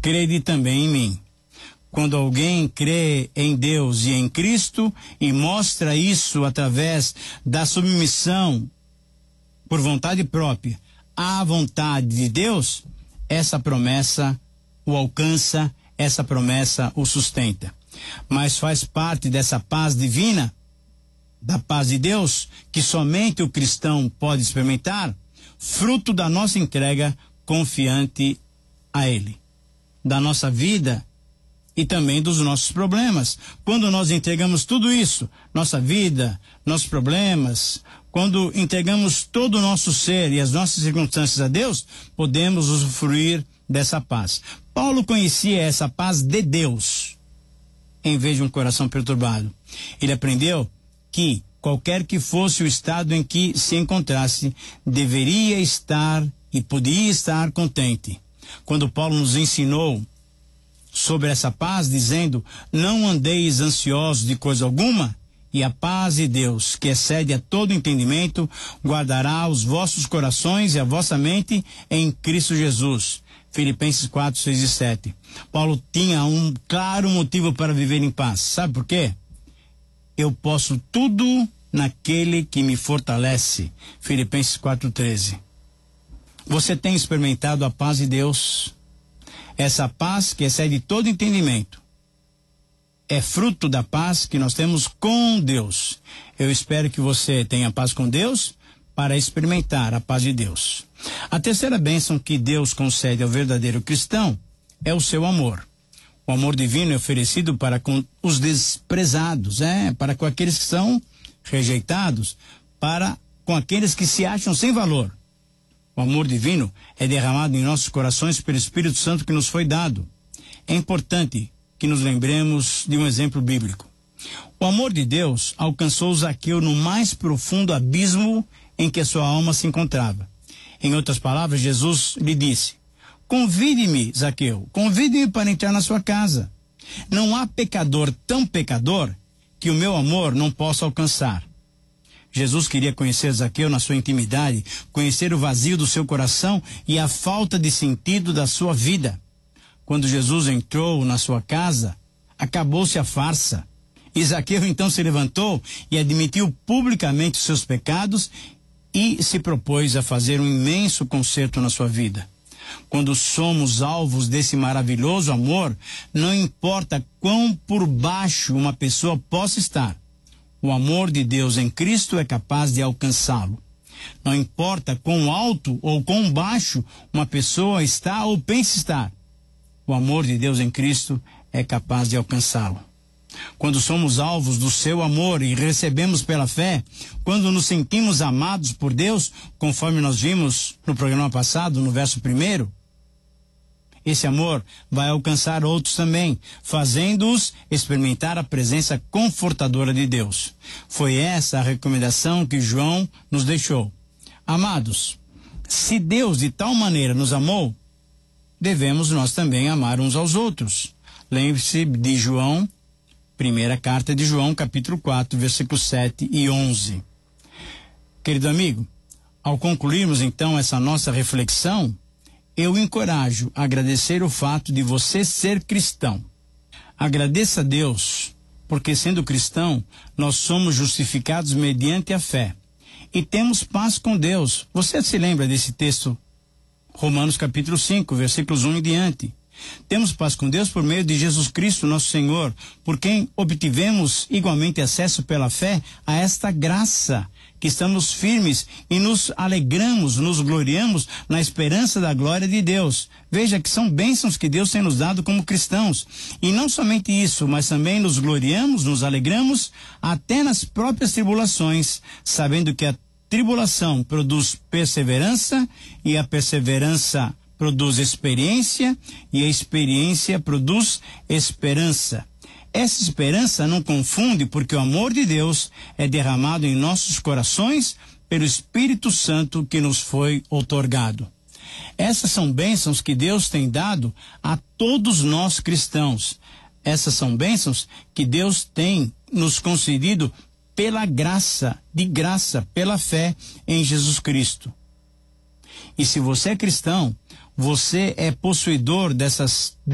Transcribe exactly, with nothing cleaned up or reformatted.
crede também em mim. Quando alguém crê em Deus e em Cristo e mostra isso através da submissão por vontade própria à vontade de Deus, essa promessa o alcança, essa promessa o sustenta. Mas faz parte dessa paz divina, da paz de Deus, que somente o cristão pode experimentar, fruto da nossa entrega confiante a Ele, da nossa vida e também dos nossos problemas. Quando nós entregamos tudo isso, nossa vida, nossos problemas, quando entregamos todo o nosso ser e as nossas circunstâncias a Deus, podemos usufruir dessa paz. Paulo conhecia essa paz de Deus, em vez de um coração perturbado. Ele aprendeu que qualquer que fosse o estado em que se encontrasse, deveria estar e podia estar contente. Quando Paulo nos ensinou sobre essa paz, dizendo: não andeis ansiosos de coisa alguma, e a paz de Deus, que excede a todo entendimento, guardará os vossos corações e a vossa mente em Cristo Jesus. Filipenses quatro, seis e sete. Paulo tinha um claro motivo para viver em paz. Sabe por quê? Eu posso tudo naquele que me fortalece. Filipenses quatro, treze. Você tem experimentado a paz de Deus? Essa paz que excede todo entendimento é fruto da paz que nós temos com Deus. Eu espero que você tenha paz com Deus para experimentar a paz de Deus. A terceira bênção que Deus concede ao verdadeiro cristão é o seu amor. O amor divino é oferecido para com os desprezados, é, para com aqueles que são rejeitados, para com aqueles que se acham sem valor. O amor divino é derramado em nossos corações pelo Espírito Santo que nos foi dado. É importante que nos lembremos de um exemplo bíblico. O amor de Deus alcançou Zaqueu no mais profundo abismo em que a sua alma se encontrava. Em outras palavras, Jesus lhe disse: convide-me, Zaqueu, convide-me para entrar na sua casa. Não há pecador tão pecador que o meu amor não possa alcançar. Jesus queria conhecer Zaqueu na sua intimidade, conhecer o vazio do seu coração e a falta de sentido da sua vida. Quando Jesus entrou na sua casa, acabou-se a farsa. E Zaqueu então se levantou e admitiu publicamente os seus pecados e se propôs a fazer um imenso conserto na sua vida. Quando somos alvos desse maravilhoso amor, não importa quão por baixo uma pessoa possa estar, o amor de Deus em Cristo é capaz de alcançá-lo. Não importa quão alto ou quão baixo uma pessoa está ou pensa estar, o amor de Deus em Cristo é capaz de alcançá-lo. Quando somos alvos do seu amor e recebemos pela fé, quando nos sentimos amados por Deus, conforme nós vimos no programa passado, no verso primeiro, esse amor vai alcançar outros também, fazendo-os experimentar a presença confortadora de Deus. Foi essa a recomendação que João nos deixou. Amados, se Deus de tal maneira nos amou, devemos nós também amar uns aos outros. Lembre-se de João, primeira carta de João, capítulo quatro, versículos sete e onze. Querido amigo, ao concluirmos então essa nossa reflexão, eu encorajo a agradecer o fato de você ser cristão. Agradeça a Deus, porque sendo cristão, nós somos justificados mediante a fé. E temos paz com Deus. Você se lembra desse texto? Romanos capítulo cinco, versículos um em diante. Temos paz com Deus por meio de Jesus Cristo, nosso Senhor, por quem obtivemos igualmente acesso pela fé a esta graça, que estamos firmes e nos alegramos, nos gloriamos na esperança da glória de Deus. Veja que são bênçãos que Deus tem nos dado como cristãos. E não somente isso, mas também nos gloriamos, nos alegramos até nas próprias tribulações, sabendo que a tribulação produz perseverança e a perseverança produz experiência e a experiência produz esperança. Essa esperança não confunde, porque o amor de Deus é derramado em nossos corações pelo Espírito Santo que nos foi outorgado. Essas são bênçãos que Deus tem dado a todos nós cristãos. Essas são bênçãos que Deus tem nos concedido pela graça, de graça, pela fé em Jesus Cristo. E se você é cristão, você é possuidor dessas